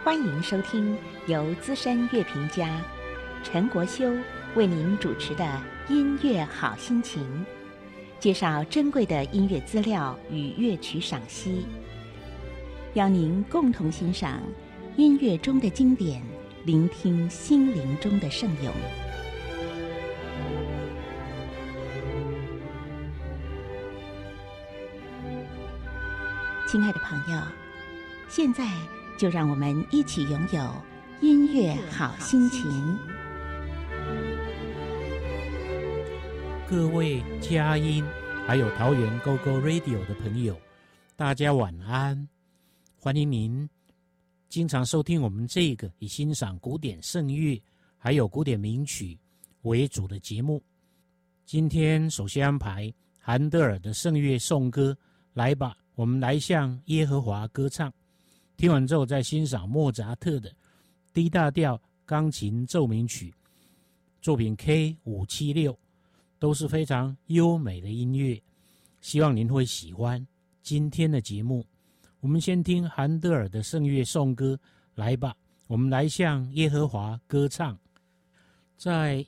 欢迎收听由资深乐评家陈国修为您主持的音乐好心情，介绍珍贵的音乐资料与乐曲赏析，邀您共同欣赏音乐中的经典，聆听心灵中的圣咏。亲爱的朋友，现在就让我们一起拥有音乐好心情。 各位佳音还有桃园 GoGo Radio 的朋友，大家晚安，欢迎您经常收听我们这个以欣赏古典圣乐还有古典名曲为主的节目。今天首先安排韩德尔的圣乐颂歌，来吧，我们来向耶和华歌唱。听完之后再欣赏莫扎特的 D 大调钢琴奏鸣曲作品 K576， 都是非常优美的音乐，希望您会喜欢今天的节目。我们先听韩德尔的圣乐颂歌，来吧，我们来向耶和华歌唱。在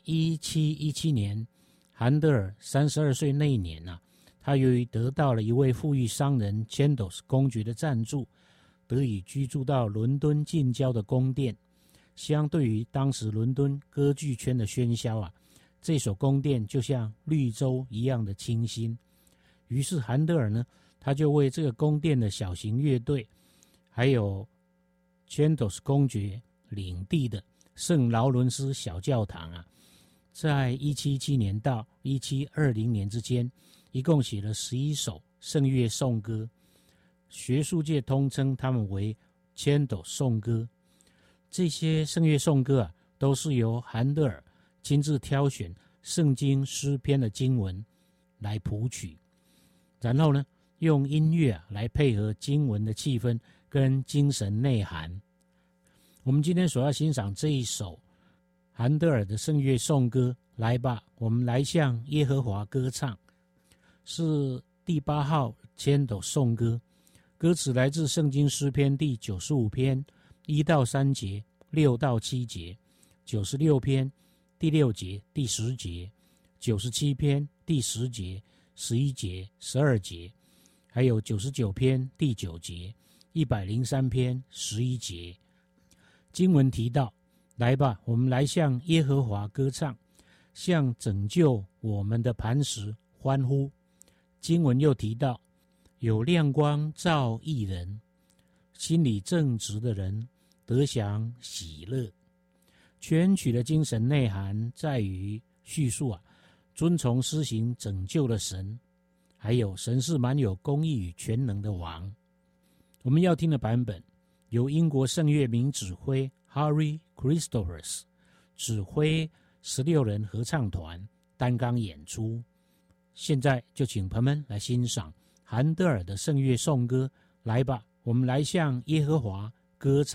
1717年，韩德尔32岁那一年他由于得到了一位富裕商人 Chandos 公爵的赞助，得以居住到伦敦近郊的宫殿。相对于当时伦敦歌剧圈的喧嚣这所宫殿就像绿洲一样的清新。于是韩德尔呢，他就为这个宫殿的小型乐队，还有 Chandos 公爵领地的圣劳伦斯小教堂在1717年到1720年之间，一共写了11首圣乐颂歌，学术界通称他们为千斗颂歌。这些圣乐颂歌都是由韩德尔亲自挑选圣经诗篇的经文来谱曲，然后呢，用音乐来配合经文的气氛跟精神内涵。我们今天所要欣赏这一首韩德尔的圣乐颂歌，来吧，我们来向耶和华歌唱，是第8号千斗颂歌。歌词来自圣经诗篇第95篇1到3节、6到7节、96篇第6节、第10节、97篇第10节、11节、12节，还有99篇第9节、103篇11节。经文提到，来吧，我们来向耶和华歌唱，向拯救我们的磐石欢呼。经文又提到，有亮光照义人，心里正直的人得享喜乐。全曲的精神内涵在于叙述遵从施行拯救的神，还有神是蛮有公义与全能的王。我们要听的版本由英国圣乐名指挥 Harry Christophers 指挥16人合唱团担纲演出。现在就请朋友们来欣赏韩德尔的圣乐颂歌，来吧，我们来向耶和华歌唱。